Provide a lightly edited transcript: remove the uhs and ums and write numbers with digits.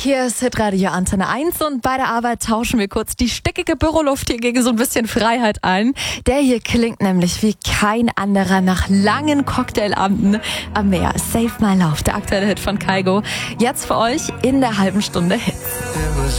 Hier ist Hitradio Antenne 1 und bei der Arbeit tauschen wir kurz die stickige Büroluft hier gegen so ein bisschen Freiheit ein. Der hier klingt nämlich wie kein anderer nach langen Cocktailabenden am Meer. Save My Love, der aktuelle Hit von Kygo. Jetzt für euch in der halben Stunde Hits.